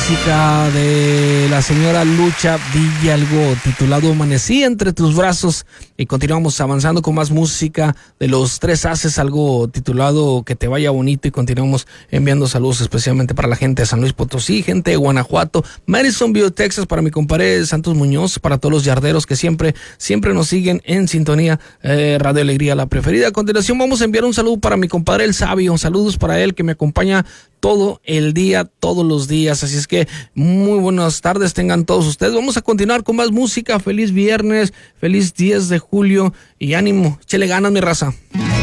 música de la señora Lucha Villalgo, titulado Amanecí entre tus brazos, y continuamos avanzando con más música de los Tres Haces, algo titulado Que te vaya bonito, y continuamos enviando saludos especialmente para la gente de San Luis Potosí, gente de Guanajuato, Madisonville, Texas, para mi compadre Santos Muñoz, para todos los yarderos que siempre nos siguen en sintonía, Radio Alegría, la preferida. A continuación vamos a enviar un saludo para mi compadre El Sabio, saludos para él que me acompaña todo el día, todos los días, así es que muy buenas tardes tengan todos ustedes. Vamos a continuar con más música. Feliz viernes, feliz 10 de julio y ánimo, échale ganas mi raza.